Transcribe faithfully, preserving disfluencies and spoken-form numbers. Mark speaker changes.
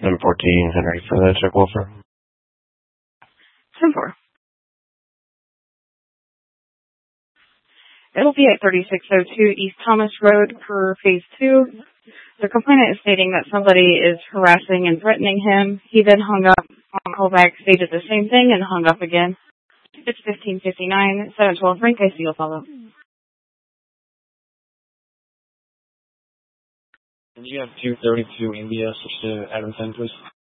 Speaker 1: ten fourteen, Henry, for the check Wolfer.
Speaker 2: ten four. It'll be at thirty-six oh two East Thomas Road for Phase two. The complainant is stating that somebody is harassing and threatening him. He then hung up on callback, stated the same thing, and hung up again. It's fifteen fifty-nine, seven twelve Frank. I see you'll follow.
Speaker 3: Can you have two thirty-two India switch to Adam ten, please?